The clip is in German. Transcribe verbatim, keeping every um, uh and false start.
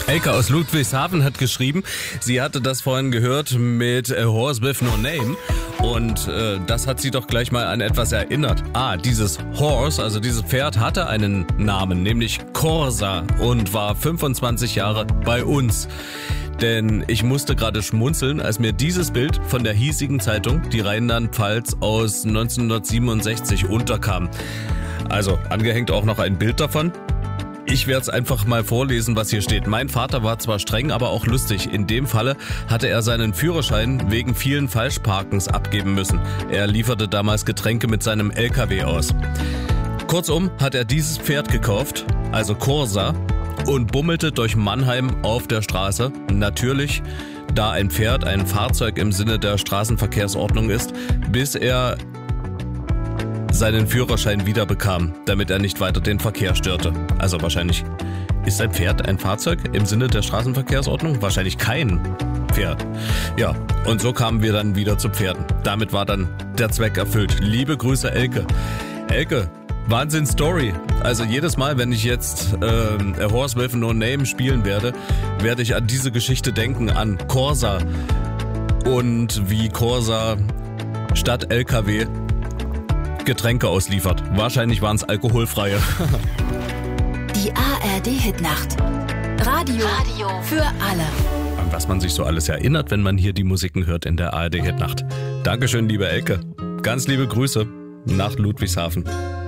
Elke aus Ludwigshafen hat geschrieben, sie hatte das vorhin gehört mit A Horse with No Name und äh, das hat sie doch gleich mal an etwas erinnert. Ah, dieses Horse, also dieses Pferd hatte einen Namen, nämlich Corsa und war fünfundzwanzig Jahre bei uns. Denn ich musste gerade schmunzeln, als mir dieses Bild von der hiesigen Zeitung, die Rheinland-Pfalz aus neunzehnhundertsiebenundsechzig, unterkam. Also angehängt auch noch ein Bild davon. Ich werde es einfach mal vorlesen, was hier steht. Mein Vater war zwar streng, aber auch lustig. In dem Falle hatte er seinen Führerschein wegen vielen Falschparkens abgeben müssen. Er lieferte damals Getränke mit seinem L K W aus. Kurzum hat er dieses Pferd gekauft, also Corsa, und bummelte durch Mannheim auf der Straße. Natürlich, da ein Pferd ein Fahrzeug im Sinne der Straßenverkehrsordnung ist, bis er seinen Führerschein wieder bekam, damit er nicht weiter den Verkehr störte. Also wahrscheinlich, ist ein Pferd ein Fahrzeug im Sinne der Straßenverkehrsordnung? Wahrscheinlich kein Pferd. Ja, und so kamen wir dann wieder zu Pferden. Damit war dann der Zweck erfüllt. Liebe Grüße, Elke. Elke, Wahnsinn-Story. Also jedes Mal, wenn ich jetzt äh, A Horse with No Name spielen werde, werde ich an diese Geschichte denken, an Corsa und wie Corsa statt L K W Getränke ausliefert. Wahrscheinlich waren es alkoholfreie. Die A R D-Hitnacht. Radio, Radio für alle. An was man sich so alles erinnert, wenn man hier die Musiken hört in der A R D-Hitnacht. Dankeschön, liebe Elke. Ganz liebe Grüße nach Ludwigshafen.